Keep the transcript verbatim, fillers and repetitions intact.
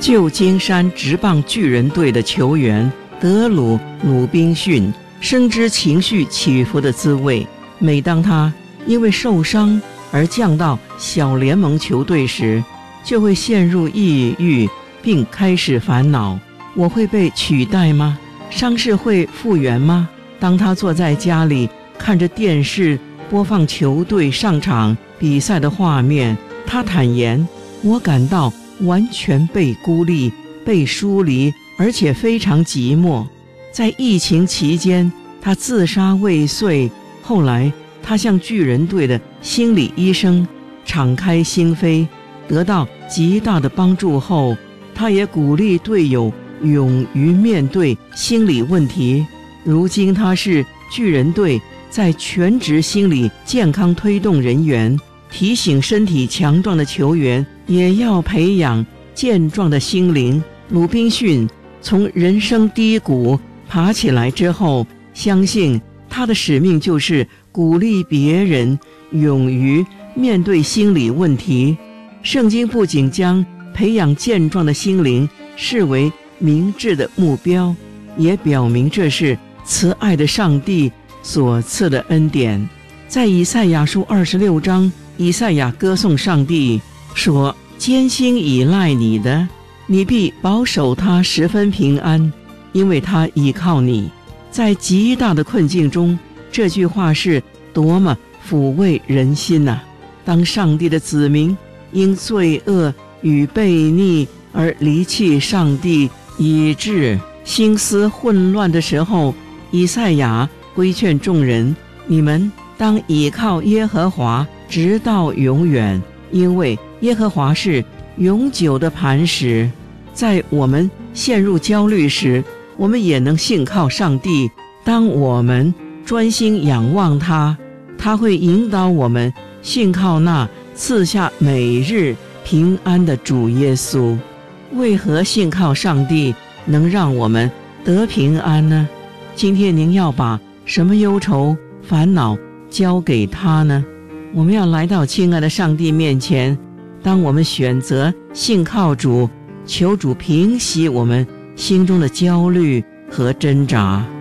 旧金山职棒巨人队的球员德鲁·鲁宾逊深知情绪起伏的滋味。每当他因为受伤而降到小联盟球队时，就会陷入抑郁，并开始烦恼：我会被取代吗？伤势会复原吗？当他坐在家里看着电视播放球队上场比赛的画面，他坦言：我感到完全被孤立、被疏离，而且非常寂寞。在疫情期间，他自杀未遂。后来他向巨人队的心理医生敞开心扉，得到极大的帮助后，他也鼓励队友勇于面对心理问题。如今他是巨人队在全职心理健康推动人员，提醒身体强壮的球员也要培养健壮的心灵。鲁宾逊从人生低谷爬起来之后，相信他的使命就是鼓励别人勇于面对心理问题。圣经不仅将培养健壮的心灵视为明智的目标，也表明这是慈爱的上帝所赐的恩典。在以赛亚书二十六章，以赛亚歌颂上帝说：艰辛依赖你的，你必保守他十分平安，因为他倚靠你。在极大的困境中，这句话是多么抚慰人心啊！当上帝的子民因罪恶与悖逆而离弃上帝，以致心思混乱的时候，以赛亚规劝众人：你们当倚靠耶和华直到永远，因为耶和华是永久的磐石。在我们陷入焦虑时，我们也能信靠上帝。当我们专心仰望他，他会引导我们信靠那赐下每日平安的主耶稣。为何信靠上帝能让我们得平安呢？今天您要把什么忧愁烦恼交给他呢？我们要来到亲爱的上帝面前，当我们选择信靠主，求主平息我们心中的焦虑和挣扎。